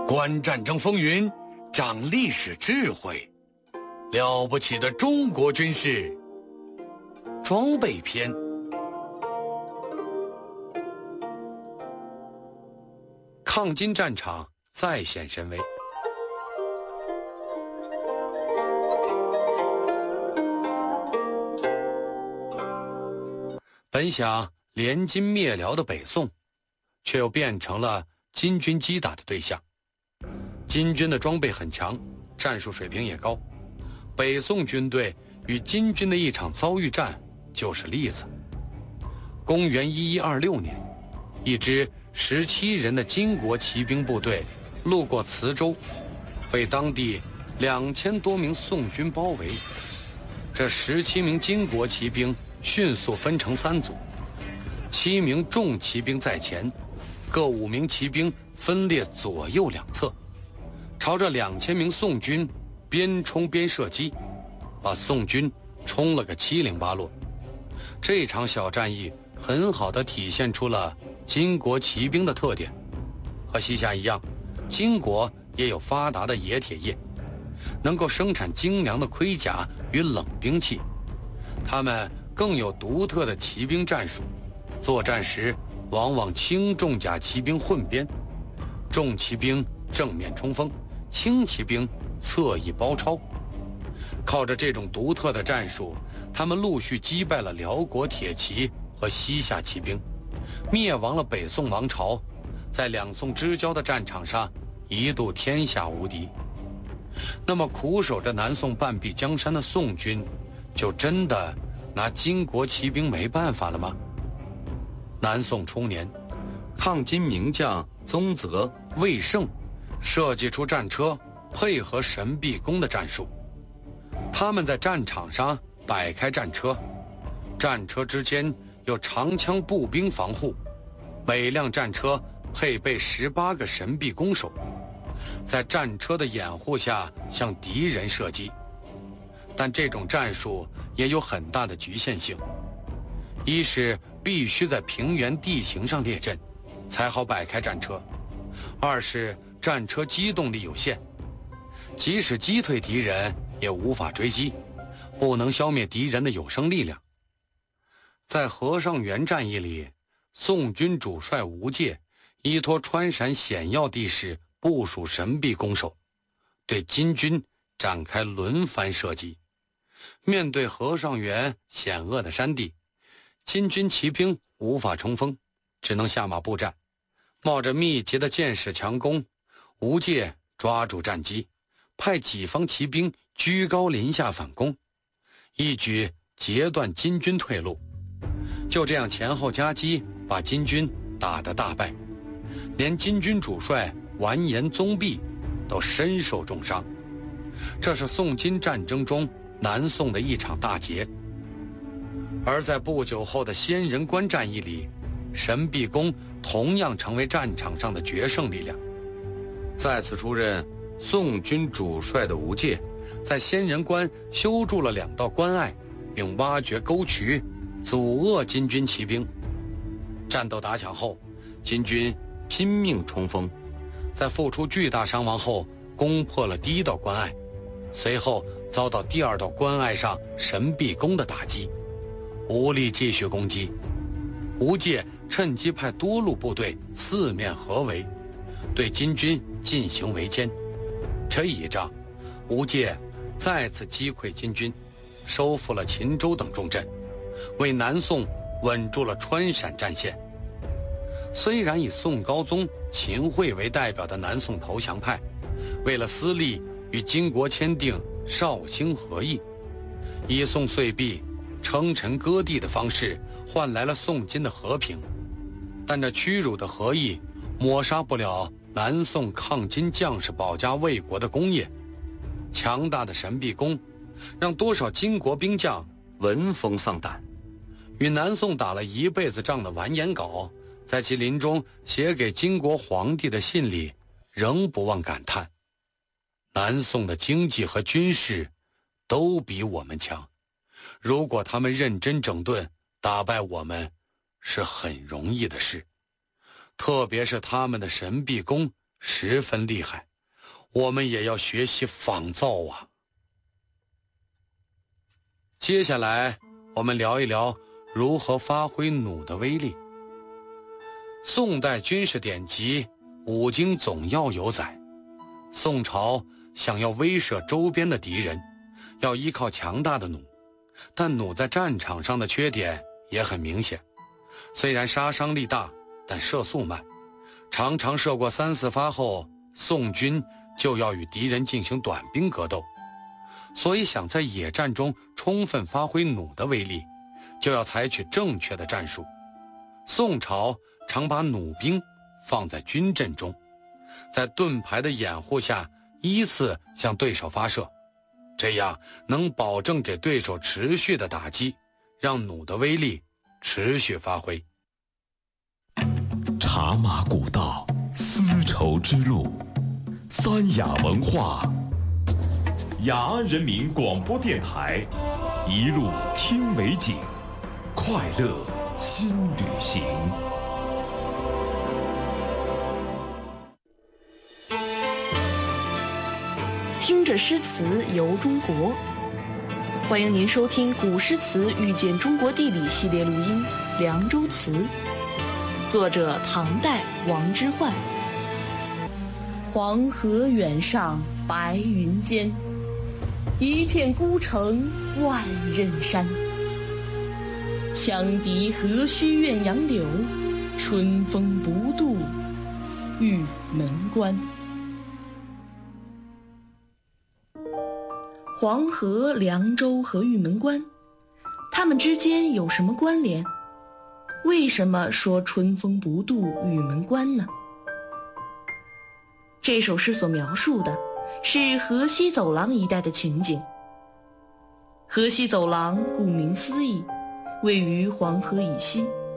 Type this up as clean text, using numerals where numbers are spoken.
观战争风云，长历史智慧，了不起的中国军事装备篇。抗金战场再现神威。本想联金灭辽的北宋，却又变成了金军击打的对象。金军的装备很强，战术水平也高，北宋军队与金军的一场遭遇战就是例子。公元1126年，一支17人的金国骑兵部队路过磁州，被当地2000多名宋军包围。这17名金国骑兵迅速分成3组，7名重骑兵在前，各5名骑兵分列左右两侧，朝着2000名宋军边冲边射击，把宋军冲了个七零八落。这场小战役很好地体现出了金国骑兵的特点。和西夏一样，金国也有发达的冶铁业，能够生产精良的盔甲与冷兵器。他们更有独特的骑兵战术，作战时往往轻重甲骑兵混编，重骑兵正面冲锋，轻骑兵侧翼包抄。靠着这种独特的战术，他们陆续击败了辽国铁骑和西夏骑兵，灭亡了北宋王朝，在两宋之交的战场上一度天下无敌。那么苦守着南宋半壁江山的宋军，就真的拿金国骑兵没办法了吗？南宋初年，抗金名将宗泽、魏胜设计出战车配合神臂弓的战术。他们在战场上摆开战车，战车之间有长枪步兵防护，每辆战车配备18个神臂弓手，在战车的掩护下向敌人射击。但这种战术也有很大的局限性，一是必须在平原地形上列阵，才好摆开战车；二是战车机动力有限，即使击退敌人也无法追击，不能消灭敌人的有生力量。在和尚原战役里，宋军主帅吴玠依托川陕险要地势部署神臂弓手，对金军展开轮番射击。面对和尚原险恶的山地，金军骑兵无法冲锋，只能下马布战。冒着密集的箭矢强攻，吴玠抓住战机，派己方骑兵居高临下反攻，一举截断金军退路。就这样前后夹击，把金军打得大败，连金军主帅完颜宗弼都身受重伤。这是宋金战争中南宋的一场大捷。而在不久后的仙人关战役里，神臂弓同样成为战场上的决胜力量。再次出任宋军主帅的吴玠，在仙人关修筑了2道关隘，并挖掘沟渠，阻遏金军骑兵。战斗打响后，金军拼命冲锋，在付出巨大伤亡后，攻破了第1道关隘，随后遭到第2道关隘上神臂弓的打击，无力继续攻击。吴玠趁机派多路部队四面合围，对金军进行围歼。这一仗，吴玠再次击溃金军，收复了秦州等重镇，为南宋稳住了川陕战线。虽然以宋高宗秦桧为代表的南宋投降派，为了私利与金国签订绍兴和议，以宋岁币、称臣割地的方式换来了宋金的和平，但这屈辱的和议抹杀不了南宋抗金将士保家卫国的功业。强大的神臂弓让多少金国兵将闻风丧胆。与南宋打了一辈子仗的完颜杲，在其临终写给金国皇帝的信里，仍不忘感叹：南宋的经济和军事都比我们强，如果他们认真整顿，打败我们是很容易的事。特别是他们的神臂弓十分厉害，我们也要学习仿造啊。接下来我们聊一聊如何发挥弩的威力。宋代军事典籍《五经总要》有载，宋朝想要威慑周边的敌人，要依靠强大的弩，但弩在战场上的缺点也很明显，虽然杀伤力大，但射速慢，常常射过3、4发后，宋军就要与敌人进行短兵格斗。所以想在野战中充分发挥弩的威力，就要采取正确的战术。宋朝常把弩兵放在军阵中，在盾牌的掩护下依次向对手发射，这样能保证给对手持续的打击，让弩的威力持续发挥。 茶马古道，丝绸之路，三雅文化，雅安人民广播电台，一路听美景，快乐新旅行。 听着诗词游中国，欢迎您收听《古诗词遇见中国地理》系列录音《凉州词》，作者唐代王之涣。黄河远上白云间，一片孤城万仞山。羌笛何须怨杨柳，春风不度玉门关。黄河、凉州和玉门关，它们之间有什么关联？为什么说春风不度玉门关呢？这首诗所描述的是河西走廊一带的情景。河西走廊顾名思义，位于黄河以西，